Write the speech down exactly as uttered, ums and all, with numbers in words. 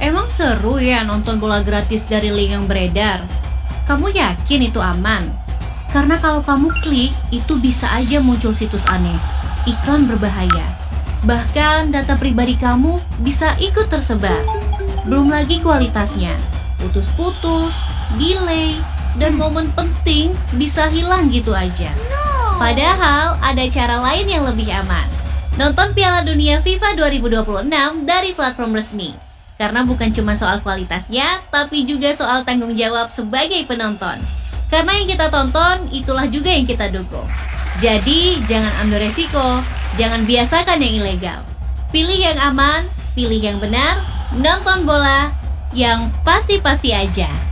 Emang seru ya nonton bola gratis dari link yang beredar? Kamu yakin itu aman? Karena kalau kamu klik, itu bisa aja muncul situs aneh, iklan berbahaya. Bahkan data pribadi kamu bisa ikut tersebar. Belum lagi kualitasnya, putus-putus, delay, dan momen penting bisa hilang gitu aja. Padahal ada cara lain yang lebih aman. Nonton Piala Dunia FIFA dua ribu dua puluh enam dari platform resmi. Karena bukan cuma soal kualitasnya, tapi juga soal tanggung jawab sebagai penonton. Karena yang kita tonton, itulah juga yang kita dukung. Jadi, jangan ambil resiko, jangan biasakan yang ilegal. Pilih yang aman, pilih yang benar, nonton bola yang pasti-pasti aja.